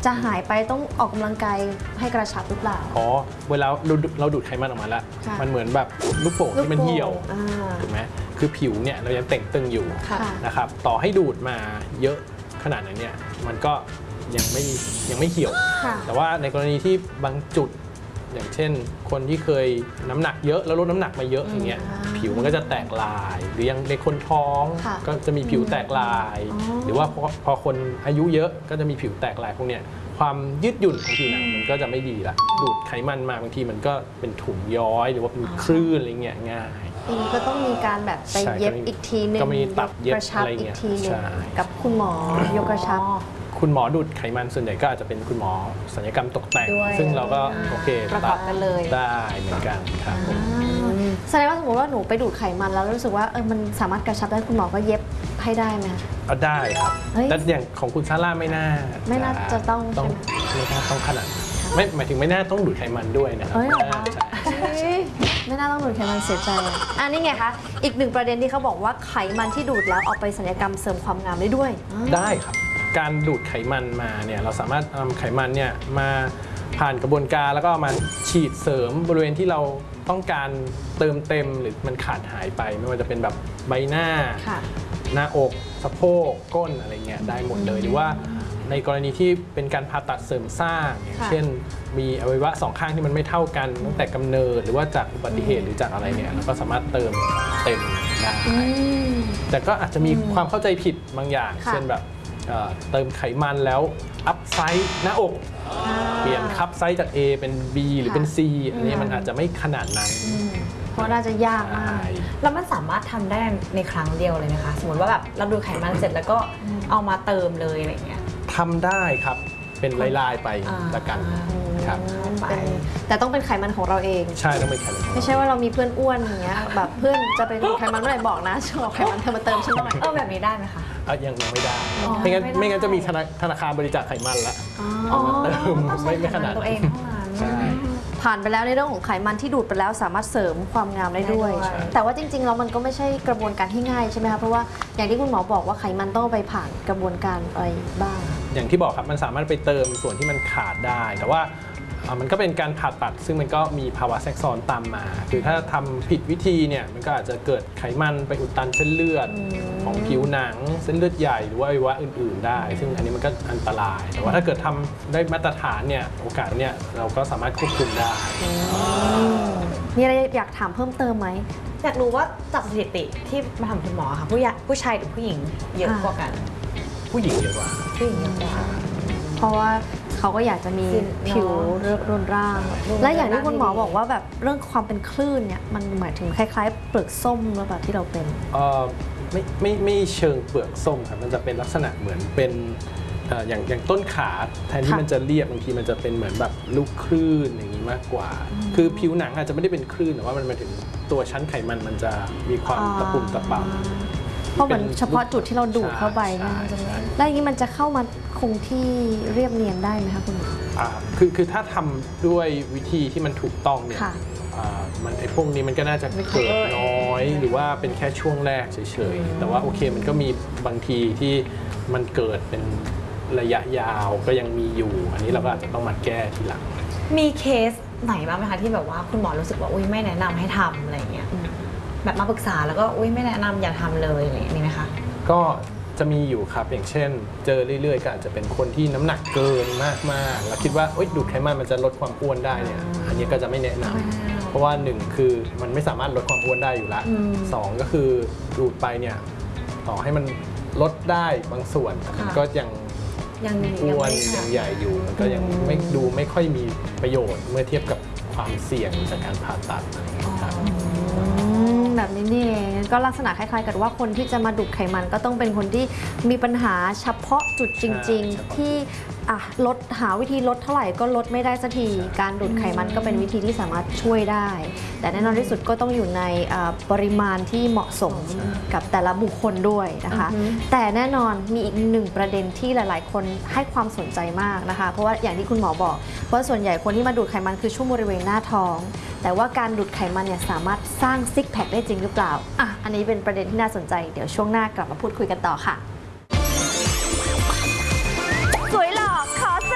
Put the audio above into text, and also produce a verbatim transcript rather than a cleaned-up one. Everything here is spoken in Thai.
จะหายไปต้องออกกำลังกายให้กระชับหรือเปล่าอ๋อเวลาเราเราดูดไขมันออกมาแล้วมันเหมือนแบบลูกโป่งที่มันเหี่ยวถูกไหมคือผิวเนี่ยเรายังเต่งตึงอยู่นะครับต่อให้ดูดมาเยอะขนาดนั้นเนี่ยมันก็ยังไม่ยังไม่เหี่ยวแต่ว่าในกรณีที่บางจุดอย่างเช่นคนที่เคยน้ำหนักเยอะแล้วลดน้ำหนักมาเยอะอย่างเงี้ยผิวมันก็จะแตกลายหรือยังในคนท้องก็จะมีผิวแตกลายหรือว่าพอพอคนอายุเยอะก็จะมีผิวแตกลายพวกเนี้ยความยืดหยุ่นของผิวหนังมันก็จะไม่ดีละดูดไขมันมาบางทีมันก็เป็นถุงย้อยหรือว่าเป็นคลื่นอะไรเงี้ยง่ายก็ต้องมีการแบบไปเย็บอีกทีนึงก็มีตัดเย็บกระชับอีกทีนึงกับคุณหมอยกกระชับคุณหมอดูดไขมันส่วนใหญ่ก็อาจจะเป็นคุณหมอศัลยกรรมตกแต่งซึ่งเราก็โอเคประกอบกันเลยได้เหมือนกันครับแสดงว่าสมมติว่าหนูไปดูดไขมันแล้วรู้สึกว่าเออมันสามารถกระชับได้คุณหมอก็เย็บให้ได้ไหมเอาได้ครับแต่อย่างของคุณซาร่าไม่น่าไม่น่าจะต้องต้องไม่น่าต้องขนาดไม่หมายถึงไม่น่าต้องดูดไขมันด้วยนะครับไม่น่าต้องดูดไขมันเสียใจอ่ะนี่ไงคะอีกหนึ่งประเด็นที่เขาบอกว่าไขมันที่ดูดแล้วเอาไปศัลยกรรมเสริมความงามได้ด้วยได้ครับการดูดไขมันมาเนี่ยเราสามารถนำไขมันเนี่ยมาผ่านกระบวนการแล้วก็มาฉีดเสริมบริเวณที่เราต้องการเติมเต็มหรือมันขาดหายไปไม่ว่าจะเป็นแบบใบหน้าหน้าอกสะโพกก้นอะไรเงี้ยได้หมดเลยหรือว่าในกรณีที่เป็นการผ่าตัดเสริมสร้างอย่างเช่นมีอวัยวะสองข้างที่มันไม่เท่ากันตั้งแต่กำเนิดหรือว่าจากอุบัติเหตุหรือจากอะไรเนี่ยเราก็สามารถเติมเต็มได้แต่ก็อาจจะมีความเข้าใจผิดบางอย่างเช่นแบบเติมไขมันแล้วอัพไซส์หน้าอกเปลี่ยนคัพไซส์จาก A เป็น B หรือเป็น C อันนี้มันอาจจะไม่ขนาดนั้นเพราะน่าจะยากมากแล้วมันสามารถทำได้ในครั้งเดียวเลยนะคะสมมติว่าแบบเราดูไขมันเสร็จแล้วก็เอามาเติมเลยอะไรเงี้ยทำได้ครับเป็นลายๆไปละกันครับแต่ต้องเป็นไขมันของเราเองใช่ต้องเป็นไขมันไม่ใช่ว่าเรามีเพื่อนอ้วนอย่างเงี้ยแบบเพื่อนจะไปดูไขมันเมื่อไหร่บอกนะชอบไขมันเธอมาเติมฉันหน่อยเออแบบนี้ได้ไหมคะยังยังไม่ได้ไม่งั้นไม่งั้นจะมีธนาคารบริจาคไขมันละเติมไม่ไม่ขนาดตัวเองเท่านั้นผ่านไปแล้วในเรื่องของไขมันที่ดูดไปแล้วสามารถเสริมความงามได้ด้วยแต่ว่าจริงๆแล้วมันก็ไม่ใช่กระบวนการที่ง่ายใช่ไหมคะเพราะว่าอย่างที่คุณหมอบอกว่าไขมันต้องไปผ่านกระบวนการอะไรบ้างอย่างที่บอกครับมันสามารถไปเติมส่วนที่มันขาดได้แต่ว่ามันก็เป็นการผ่าตัดซึ่งมันก็มีภาวะแทรกซ้อนตามมาคือถ้าทำผิดวิธีเนี่ยมันก็อาจจะเกิดไขมันไปอุดตันเส้นเลือดของผิวหนังเส้นเลือดใหญ่หรือว่าอวัยวะอื่นๆได้ซึ่งอันนี้มันก็อันตรายแต่ว่าถ้าเกิดทำได้มาตรฐานเนี่ยโอกาสเนี่ยเราก็สามารถควบคุมได้มีอะไรอยากถามเพิ่มเติมไหมอยากรู้ว่าจากสถิติที่มาทำคุณหมอค่ะผู้ผู้ชายหรือผู้หญิงเยอะกว่ากันผู้หญิงเยอะกว่าผู้หญิงเยอะกว่าเพราะว่าเขาก็อยากจะมีผิวรุนร่างและอย่างที่คุณหมอบอกว่าแบบเรื่องความเป็นคลื่นเนี่ยมันหมายถึงคล้ายๆเปลือกส้มหรือเปล่าที่เราเป็นเออไม่ไม่ไม่เชิงเปลือกส้มครับมันจะเป็นลักษณะเหมือนเป็นอย่างอย่างต้นขาแทนที่มันจะเรียบบางทีมันจะเป็นเหมือนแบบลูกคลื่นอย่างนี้มากกว่าคือผิวหนังอาจจะไม่ได้เป็นคลื่นแต่ว่ามันมาถึงตัวชั้นไขมันมันจะมีความตะปุ่มตะป่ำเพราะเหมือนเฉพาะจุดที่เราดูดเข้าไปนะแล้วอย่างนี้มันจะเข้ามาคงที่เรียบเนียนได้ไหมคะคุณหมออ่าคือคือถ้าทำด้วยวิธีที่มันถูกต้องเนี่ยมันไอ้พวกนี้มันก็น่าจะเกิดน้อยหรือว่าเป็นแค่ช่วงแรกเฉยๆแต่ว่าโอเคมันก็มีบางทีที่มันเกิดเป็นระยะยาวก็ยังมีอยู่อันนี้เราก็อาจจะต้องมาแก้ทีหลังมีเคสไหนบ้างไหมคะที่แบบว่าคุณหมอรู้สึกว่าอุ้ยไม่แนะนำให้ทำอะไรเงี้ยแบบมาปรึกษาแล้วก็อุ้ยไม่แนะนำอย่าทำเลยอะไรอย่างนี้ไหมคะก็จะมีอยู่ครับอย่างเช่นเจอเรื่อยๆก็อาจจะเป็นคนที่น้ำหนักเกินมากๆแล้วคิดว่าดูดไขมันมันจะลดความอ้วนได้เนี่ยอันนี้ก็จะไม่แนะนำเพราะว่าหนึ่งคือมันไม่สามารถลดความอ้วนได้อยู่ละสองก็คือดูดไปเนี่ยต่อให้มันลดได้บางส่วนมันก็ยังยังอ้วนยังใหญ่อยู่มันก็ยังไม่ดูไม่ค่อยมีประโยชน์เมื่อเทียบกับความเสี่ยงจากการผ่าตัดอะไรอย่างเงี้ยครับแบบนี้นี่เองก็ลักษณะคล้ายๆกับว่าคนที่จะมาดูดไขมันก็ต้องเป็นคนที่มีปัญหาเฉพาะจุดจริงๆที่ลดหาวิธีลดเท่าไหร่ก็ลดไม่ได้สักทีการดูดไขมันก็เป็นวิธีที่สามารถช่วยได้แต่แน่นอนที่สุดก็ต้องอยู่ในปริมาณที่เหมาะสมกับแต่ละบุคคลด้วยนะคะแต่แน่นอนมีอีกหนึ่งประเด็นที่หลายๆคนให้ความสนใจมากนะคะเพราะว่าอย่างที่คุณหมอบอกเพราะส่วนใหญ่คนที่มาดูดไขมันคือช่วงบริเวณหน้าท้องแต่ว่าการดูดไขมันเนี่ยสามารถสร้างซิกแพคได้จริงหรือเปล่าอ่ะอันนี้เป็นประเด็นที่น่าสนใจเดี๋ยวช่วงหน้ากลับมาพูดคุยกันต่อค่ะ